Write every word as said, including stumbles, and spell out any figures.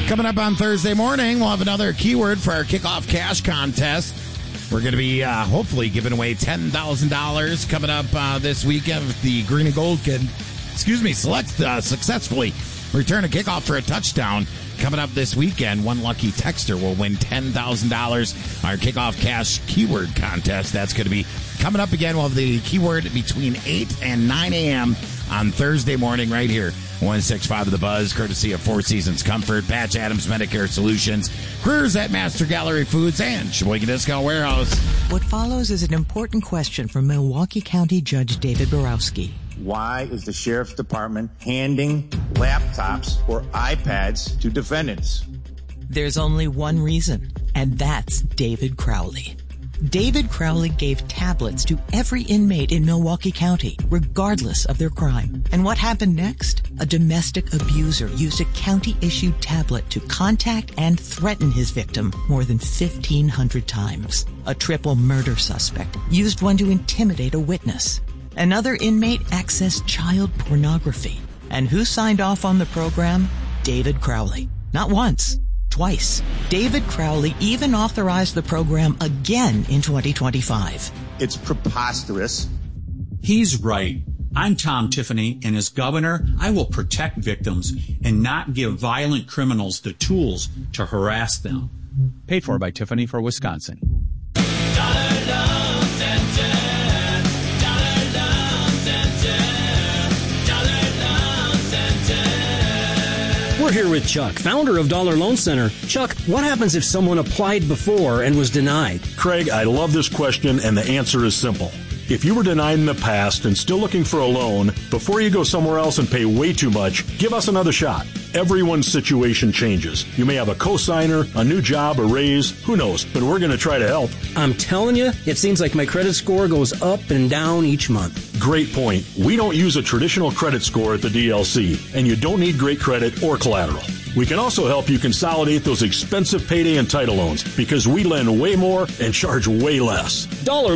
Coming up on Thursday morning, we'll have another keyword for our kickoff cash contest. We're going to be uh, hopefully giving away ten thousand dollars coming up uh, this weekend if the Green and Gold can, excuse me, select uh, successfully return a kickoff for a touchdown. Coming up this weekend, one lucky texter will win ten thousand dollars. Our kickoff cash keyword contest. That's going to be coming up again. We'll have the keyword between eight and nine a.m. on Thursday morning right here. one sixty-five of the Buzz, courtesy of Four Seasons Comfort, Patch Adams Medicare Solutions, careers at Master Gallery Foods, and Sheboygan Discount Warehouse. What follows is an important question from Milwaukee County Judge David Borowski. Why is the Sheriff's Department handing laptops or iPads to defendants? There's only one reason, and that's David Crowley. David Crowley gave tablets to every inmate in Milwaukee County, regardless of their crime. And what happened next? A domestic abuser used a county-issued tablet to contact and threaten his victim more than fifteen hundred times. A triple murder suspect used one to intimidate a witness. Another inmate accessed child pornography. And who signed off on the program? David Crowley. Not once. Twice. David Crowley even authorized the program again in twenty twenty-five. It's preposterous. He's right. I'm Tom Tiffany, and as governor, I will protect victims and not give violent criminals the tools to harass them. Paid for by Tiffany for Wisconsin. Dollar Loan Center. Dollar Loan Center. Dollar Loan Center. We're here with Chuck, founder of Dollar Loan Center. Chuck, what happens if someone applied before and was denied? Craig, I love this question, and the answer is simple. If you were denied in the past and still looking for a loan, before you go somewhere else and pay way too much, give us another shot. Everyone's situation changes. You may have a cosigner, a new job, a raise, who knows, but we're going to try to help. I'm telling you, it seems like my credit score goes up and down each month. Great point. We don't use a traditional credit score at the D L C, and you don't need great credit or collateral. We can also help you consolidate those expensive payday and title loans because we lend way more and charge way less. Dollar